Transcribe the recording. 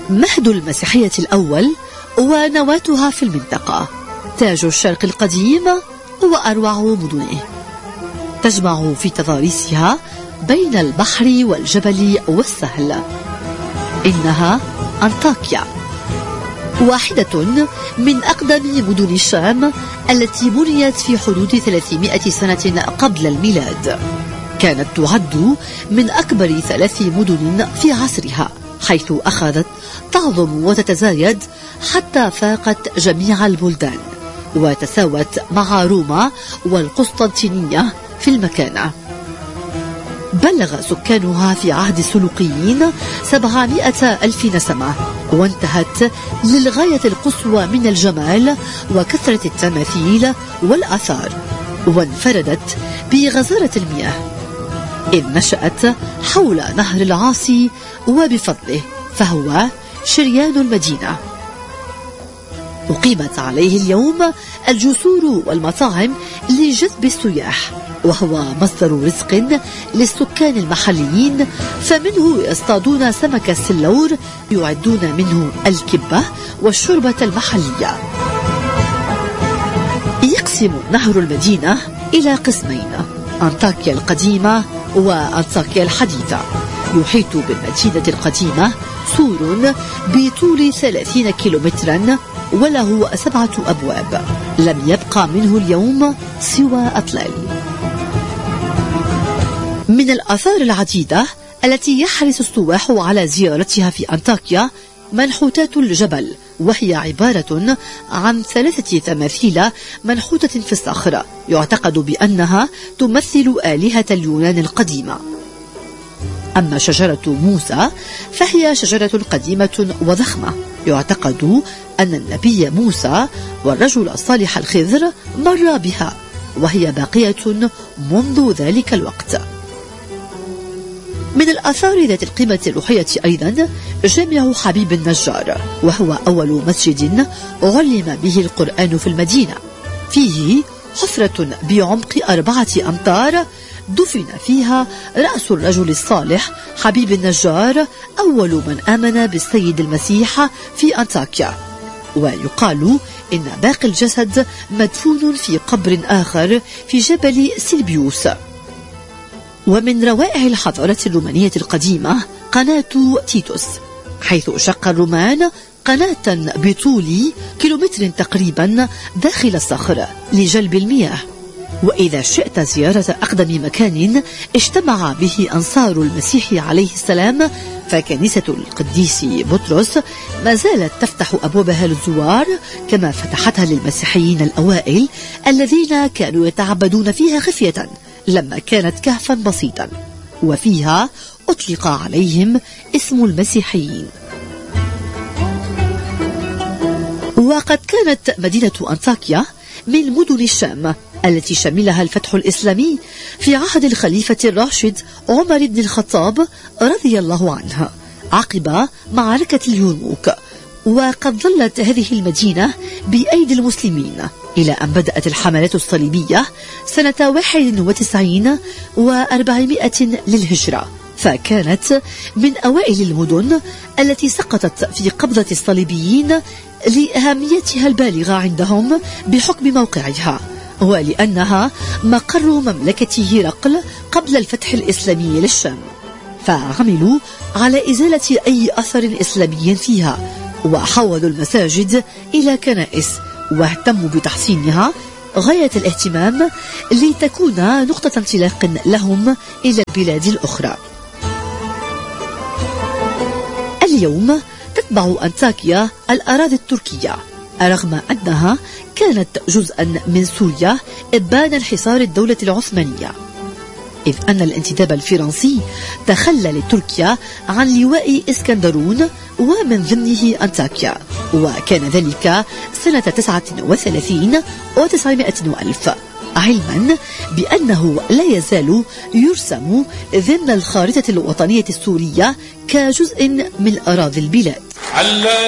مهد المسيحية الأول ونواتها في المنطقة، تاج الشرق القديم وأروع مدنه، تجمع في تضاريسها بين البحر والجبل والسهل. إنها أنطاكيا، واحدة من أقدم مدن الشام التي بنيت في حدود 300 سنة قبل الميلاد. كانت تعد من أكبر 3 مدن في عصرها، حيث أخذت تعظم وتتزايد حتى فاقت جميع البلدان، وتساوت مع روما والقسطنطينية في المكانة. بلغ سكانها في عهد السلوقيين 700,000 نسمة، وانتهت للغاية القصوى من الجمال وكثرة التماثيل والآثار، وانفردت بغزارة المياه، إذ نشأت حول نهر العاصي وبفضله، فهو شريان المدينة. أقيمت عليه اليوم الجسور والمطاعم لجذب السياح، وهو مصدر رزق للسكان المحليين، فمنه يصطادون سمك السلور، يعدون منه الكبة والشوربة المحلية. يقسم نهر المدينة إلى قسمين، أنطاكيا القديمة وأنطاكيا الحديثة. يحيط بالمدينة القديمة سور بطول 30 كيلومترا، وله 7 أبواب، لم يبقى منه اليوم سوى أطلال. من الآثار العديدة التي يحرص السواح على زيارتها في أنطاكيا منحوتات الجبل، وهي عبارة عن 3 تماثيل منحوتة في الصخر، يعتقد بأنها تمثل آلهة اليونان القديمة. أما شجرة موسى فهي شجرة قديمة وضخمة، يعتقد أن النبي موسى والرجل الصالح الخضر مر بها، وهي باقية منذ ذلك الوقت. من الآثار ذات القيمة الروحية أيضا جامع حبيب النجار، وهو أول مسجد علم به القرآن في المدينة. فيه حفرة بعمق 4 أمتار دفن فيها رأس الرجل الصالح حبيب النجار، أول من آمن بالسيد المسيح في أنطاكيا. ويقال إن باقي الجسد مدفون في قبر آخر في جبل سيلبيوس. ومن روائع الحضارة الرومانية القديمة قناة تيتوس، حيث شق الرومان قناة بطول كيلومتر تقريبا داخل الصخر لجلب المياه. وإذا شئت زيارة أقدم مكان اجتمع به أنصار المسيح عليه السلام، فكنيسة القديس بطرس ما زالت تفتح أبوابها للزوار، كما فتحتها للمسيحيين الأوائل الذين كانوا يتعبدون فيها خفية لما كانت كهفا بسيطا، وفيها أطلق عليهم اسم المسيحيين. وقد كانت مدينة أنطاكيا من مدن الشام التي شملها الفتح الإسلامي في عهد الخليفة الراشد عمر بن الخطاب رضي الله عنه عقب معركة اليرموك. وقد ظلت هذه المدينة بأيدي المسلمين إلى أن بدأت الحملات الصليبية سنة 91 و400 للهجرة، فكانت من أوائل المدن التي سقطت في قبضة الصليبيين لأهميتها البالغة عندهم بحكم موقعها، ولأنها مقر مملكة هرقل قبل الفتح الإسلامي للشام، فعملوا على إزالة أي أثر إسلامي فيها، وحولوا المساجد إلى كنائس، واهتموا بتحسينها غاية الاهتمام لتكون نقطة انطلاق لهم إلى البلاد الأخرى. اليوم تتبع أنطاكيا الأراضي التركية، رغم أنها كانت جزءا من سوريا إبان انحصار الدولة العثمانية، إذ أن الانتداب الفرنسي تخلى لتركيا عن لواء إسكندرون ومن ضمنه أنطاكيا، وكان ذلك سنة 39 و900 وألف، علما بأنه لا يزال يرسم ضمن الخارطة الوطنية السورية كجزء من أراضي البلاد.